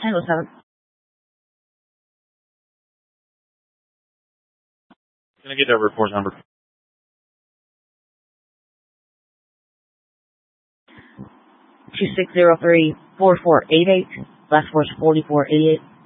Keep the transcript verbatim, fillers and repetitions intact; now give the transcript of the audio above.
Tango seven. Can I get that report number? Two six zero three four four eight eight. Last four is forty four eighty eight.